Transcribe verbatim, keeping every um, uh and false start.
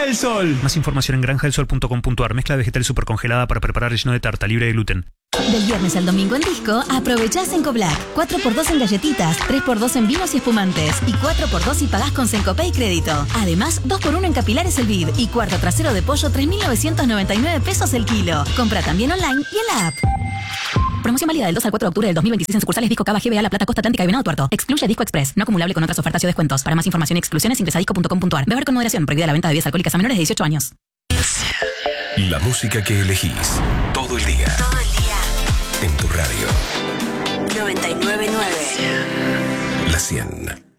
Granja del Sol. Más información en granja del sol punto com punto a r. Mezcla vegetal supercongelada para preparar relleno de tarta libre de gluten. Del viernes al domingo en disco, aprovechá Senco Black. cuatro por dos en galletitas, tres por dos en vinos y espumantes. Y cuatro por dos si pagás con Sencopay y crédito. Además, dos por uno en capilares el vid. Y cuarto trasero de pollo, tres mil novecientos noventa y nueve pesos el kilo. Compra también online y en la app. Promoción válida del dos al cuatro de octubre del dos mil veintiséis en sucursales Disco Cava, G B A, La Plata, Costa Atlántica y Venado Tuerto. Excluye Disco Express. No acumulable con otras ofertas y descuentos. Para más información y exclusiones ingresa a disco punto com punto a r. Beber con moderación. Prohibida la venta de bebidas alcohólicas a menores de dieciocho años. La música que elegís todo el día. Todo el día. En tu radio. noventa y nueve punto nueve. La cien.